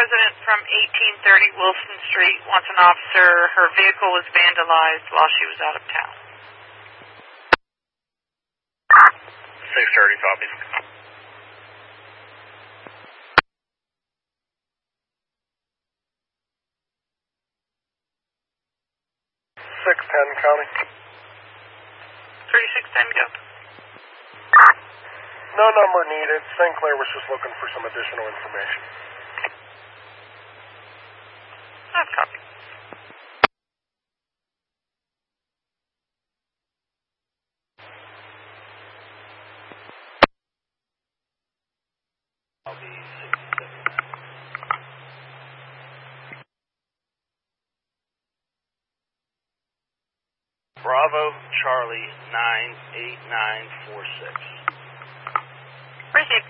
resident from 1830 Wilson Street wants an officer. Her vehicle was vandalized while she was out of town. 630, copy. 610, County. 3610, go. No number needed. St. Clair was just looking for some additional information. That's copy. I'll be 67. Bravo, Charlie, 98946. Where's the